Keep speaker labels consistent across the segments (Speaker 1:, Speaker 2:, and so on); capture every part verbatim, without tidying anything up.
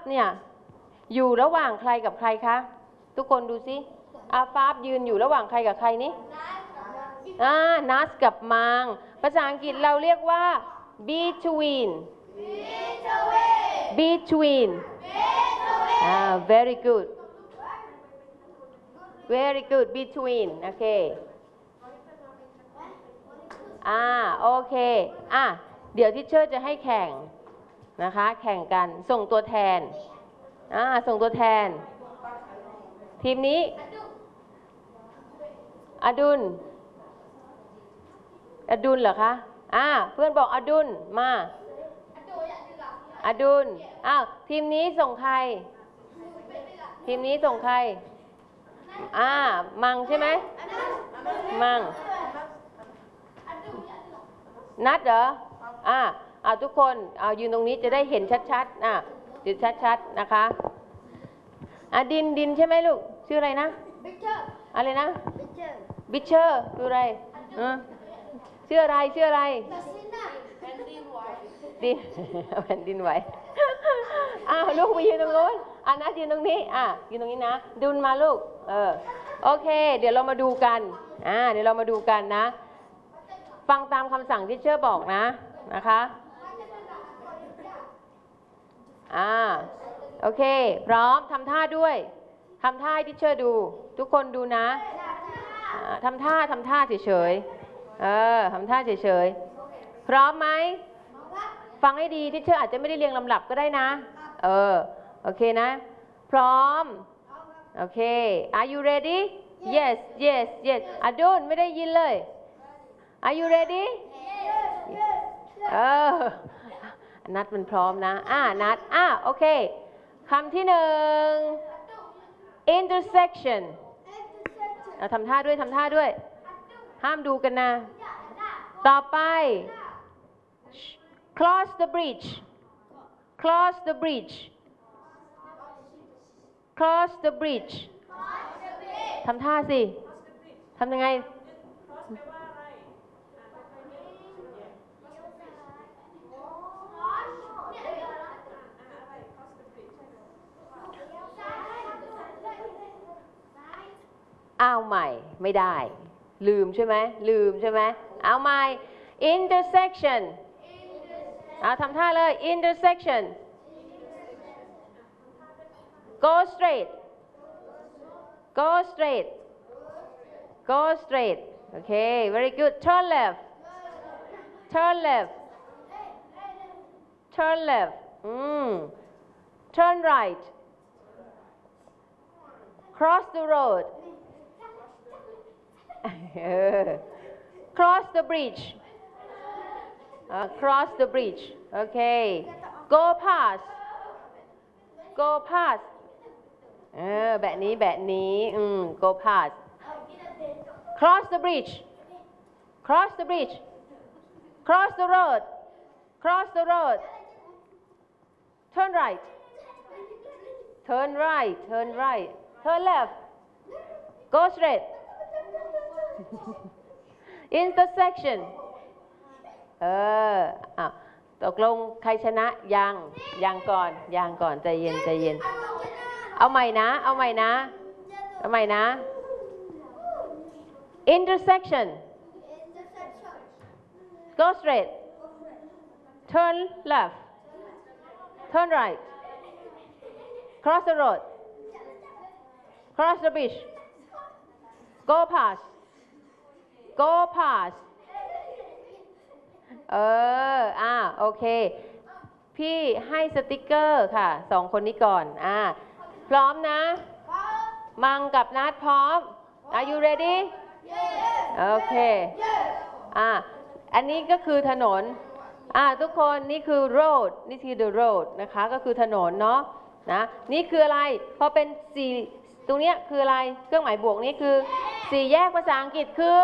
Speaker 1: เนี่ยอยู่ระหว่างใครกับใครคะทุกคนดูสิอาฟาบยืนอยู่ระหว่างใครกับใครนี่อ่านัสกับมังภาษาอังกฤษเราเรียกว่า between between อ่า very good very good between โอเคอ่าโอเคอ่ะเดี๋ยวทิเชอร์จะให้แข่งนะคะแข่งกันส่งตัวแทนอ่าส่งตัวแทนทีมนี้อดุลอดุลเหรอคะอ่าเพื่อนบอกอดุลมาอดุลอ้าวทีมนี้ส่งใครทีมนี้ส่งใครอ่ามังใช่ไหมมังนัดเหรออ่าเอาทุกคนเอายืนตรงนี้จะได้เห็นชัดๆอ่ะจุดชัดๆนะคะอ่ะดินดินใช่ไหมลูกชื่ออะไรนะอะไรนะบิชเชอร์คืออะไรชื่ออะไรชื่ออะไรดินแผ่นดินไหวอ้าวลูกไปยืนตรงนู้นอ่ะนัดยืนตรงนี้อ่ะยืนตรงนี้นะดุลมาลูกเออโอเคเดี๋ยวเรามาดูกันอ่าเดี๋ยวเรามาดูกันนะฟังตามคำสั่งที่เชื่อบอกนะนะคะอ่าโอเคพร้อมทำท่าด้วยทำท่าให้ที่เชื่อดูทุกคนดูนะทำท่าทำท่าเฉยๆเออทำท่าเฉยๆพร้อมไหมฟังให้ดีที่เชื่ออาจจะไม่ได้เรียงลำดับก็ได้นะเออโอเคนะพร้อมโอเค Are you ready Yes yes yes อดุลไม่ได้ยินเลย Are you ready เออนัดมันพร้อมนะอ่านัดอ่าโอเคคำที่หนึ่ง intersection ทำท่าด้วยทำท่าด้วยห้ามดูกันนะต่อไป cross the bridge cross the bridge cross the bridge ทำท่าสิทำยังไงเอาใหม่ไม่ได้ลืมใช่ไหมลืมใช่ไหมเอาใหม่ intersection เอาทำท่าเลย intersection go straight go straight go straight okay very good turn left turn left turn left อืม turn right cross the road cross the bridge uh, cross the bridge okay go past go past เออแบบนี้แบบนี้อืม go past cross the bridge cross the bridge cross the road cross the road turn right turn right turn right turn left go straight intersection เอออ่ะตกลงใครชนะยังยังก่อนยังก่อนใจเย็นใจเย็นเอาใหม่นะเอาใหม่นะเอาใหม่นะ intersection go straight turn left turn right cross the road cross the bridge go past go past เอออ่าโอเคพี่ให้สติกเกอร์ค่ะสองคนนี้ก่อนอ่าพร้อมนะมังกับนัดพร้อม Are you ready โอเคอ่าอันนี้ก็คือถนนอ่าทุกคนนี่คือ road นี่คือ the road นะคะก็คือถนนเนาะนะนี่คืออะไรพอเป็นสี่ตรงนี้คืออะไรเครื่องหมายบวกนี้คือสี่แยกภาษาอังกฤษคือ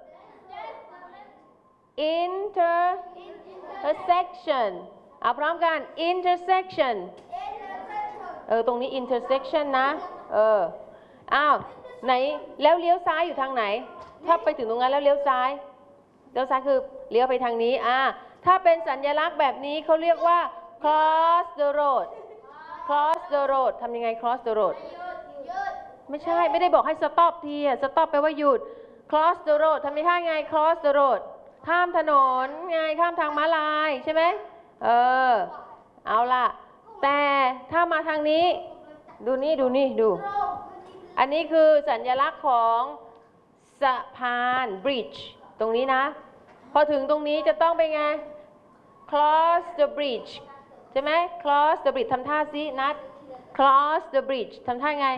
Speaker 1: intersection เอาพร้อมกัน intersection เออตรงนี้ intersection นะเอออ้าวไหนแล้วเลี้ยวซ้ายอยู่ทางไหนถ้าไปถึงตรงนั้นแล้วเลี้ยวซ้ายเลี้ยวซ้ายคือเลี้ยวไปทางนี้อ่าถ้าเป็นสัญลักษณ์แบบนี้เขาเรียกว่า cross the road cross the road ทำยังไง cross the road ไม่ใช่ไม่ได้บอกให้ stop ทีอะ stop แปลว่าหยุด cross the road ทำยังไง cross the road ข้ามถนนไงข้ามทางม้าลายใช่ไหมเออเอาล่ะแต่ถ้ามาทางนี้ดูนี่ดูนี่ดูอันนี้คือสัญลักษณ์ของสะพาน bridge ตรงนี้นะพอถึงตรงนี้จะต้องไปไง cross the bridge ใช่ไหม cross the bridge ทำท่าซินัด cross the bridge ทำท่าไง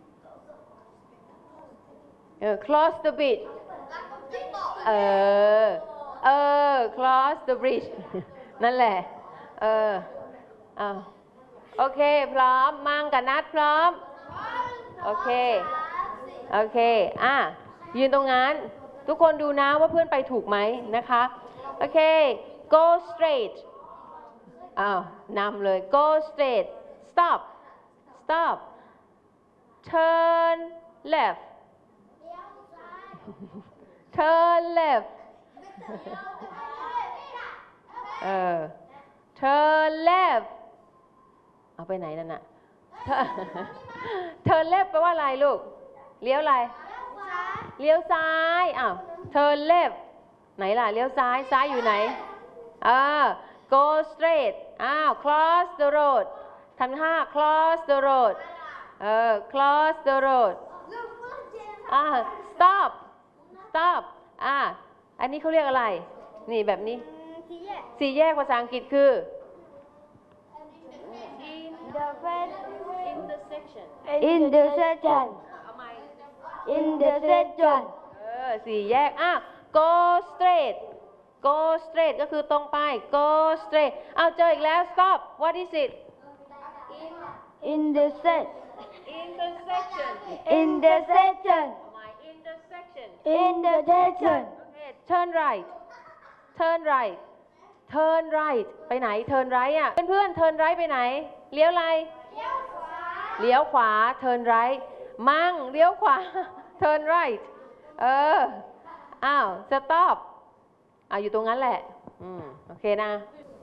Speaker 1: เออ cross the bridge เออเออ cross the bridge นั่นแหละเอออ้าวโอเคพร้อมมังกับนัดพร้อมโอเคโอเคอ่ะยืนตรงนั้นทุกคนดูนะว่าเพื่อนไปถูกไหมนะคะโอเค go straight อ้าวนำเลย go straight stop stop turn left turn left เออ turn left เอาไปไหนนั่นน่ะ turn left แปลว่าอะไรลูกเลี้ยวอะไรเลี้ยวซ้ายอ้าว turn left ไหนล่ะเลี้ยวซ้ายซ้ายอยู่ไหนอ่า go straight อ้าว cross the road ทำท่า cross the road เออ cross the road อ่า stop stop อ่าอันนี้เขาเรียกอะไรนี่แบบนี้สี่แยกภาษาอังกฤษคือ intersection
Speaker 2: intersection
Speaker 1: เอาใหม่
Speaker 2: intersection
Speaker 1: เออสี่แยกอ่ะ go straight go straight ก็คือตรงไป go straight เอาเจออีกแล้ว stop what is it
Speaker 2: intersection
Speaker 1: intersection
Speaker 2: intersection
Speaker 1: เอาใหม่ intersection
Speaker 2: intersection
Speaker 1: okay turn right turn right turn right ไปไหน turn right อ่ะเพื่อนๆ turn right ไปไหนเลี้ยวอะไรเลี้ยวขวา turn right มั่งเลี้ยวขวา turn right เอออ้าว stop อ่ะอยู่ตรงนั้นแหละอืมโอเคนะ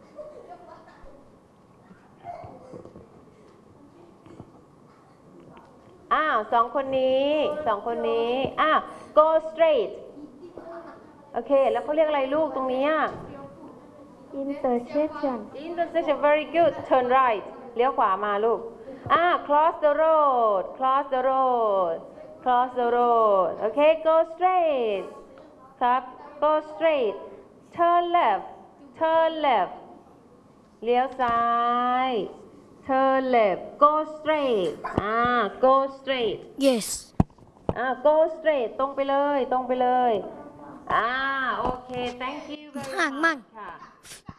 Speaker 1: อ้าวสองคนนี้สองคนนี้อ้าว go straight โอเคแล้วเขาเรียกอะไรลูกตรงนี้อ่ะ
Speaker 2: intersection
Speaker 1: intersection very good turn right เลี้ยวขวามาลูกอ่า cross the road cross the road cross the road โอเค go straight ครับ go straight turn left turn left เลี้ยวซ้าย turn left go straight อ่า go straight
Speaker 2: yes
Speaker 1: อ่า go straight ตรงไปเลยตรงไปเลยอ่าโอเค thank you very
Speaker 2: ห่างมั่ง
Speaker 1: much ค่ะ